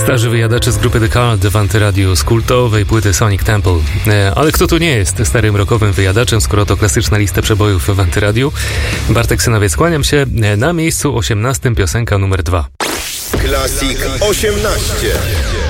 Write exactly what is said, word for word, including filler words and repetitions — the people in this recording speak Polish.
Starzy wyjadacze z grupy The Cult w Antyradiu z kultowej płyty Sonic Temple. E, ale kto tu nie jest starym rockowym wyjadaczem, skoro to klasyczna lista przebojów w Antyradiu? Bartek Synowiec, kłaniam się. Na miejscu osiemnastym piosenka numer dwa. Classic osiemnaście.